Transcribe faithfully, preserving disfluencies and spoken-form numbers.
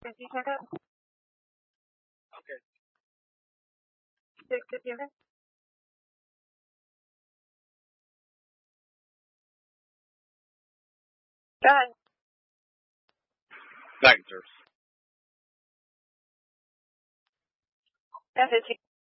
Did you check up? Okay. Six fifty, okay? Go ahead. Thanks, sir. F fifteen.